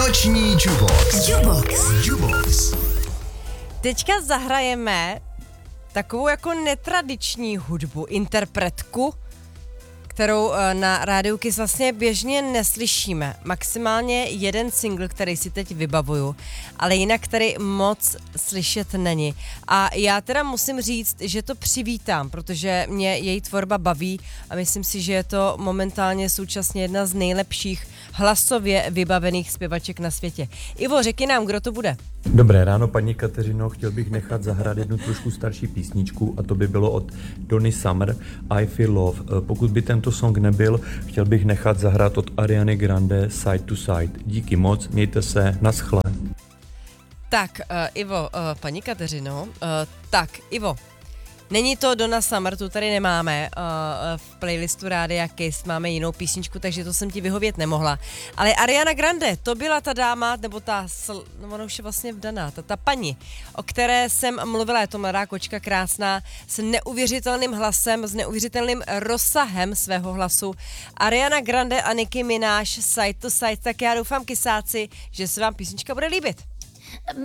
Noční Jubox. Teďka zahrajeme takovou jako netradiční hudbu, interpretku, kterou na Rádiu Kiss vlastně běžně neslyšíme. Maximálně jeden single, který si teď vybavuju, ale jinak který moc slyšet není. A já teda musím říct, že to přivítám, protože mě její tvorba baví a myslím si, že je to momentálně současně jedna z nejlepších hlasově vybavených zpěvaček na světě. Ivo, řekni nám, kdo to bude. Dobré ráno, paní Kateřino, chtěl bych nechat zahrát jednu trošku starší písničku a to by bylo od Donny Summer, I Feel Love. Pokud by tento song nebyl, chtěl bych nechat zahrát od Ariany Grande Side to Side. Díky moc, mějte se, naschle. Tak, Ivo, paní Kateřino, Ivo, není to Donna Summer, tu tady nemáme, v playlistu Rádia Kiss máme jinou písničku, takže to jsem ti vyhovět nemohla. Ale Ariana Grande, to byla ta dáma, nebo ona už je vlastně vdaná, ta paní, o které jsem mluvila, je to mladá kočka krásná, s neuvěřitelným hlasem, s neuvěřitelným rozsahem svého hlasu. Ariana Grande a Nicki Minaj, Side to Side, tak já doufám, kysáci, že se vám písnička bude líbit.